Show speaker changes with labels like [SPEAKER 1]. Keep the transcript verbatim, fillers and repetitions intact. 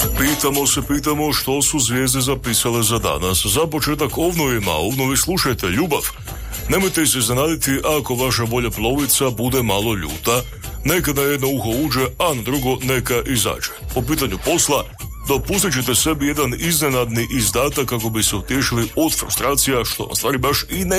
[SPEAKER 1] Pitamo se, pitamo što su zvijezde zapisale za danas. Za početak ovnovima, ovnovi slušajte, ljubav. Nemojte se iznenaditi ako vaša bolja polovica bude malo ljuta. Neka na jedno uho uđe, a na drugo neka izađe. Po pitanju posla, dopustit ćete sebi jedan iznenadni izdatak kako bi se utješili od frustracija, što vam stvari baš i ne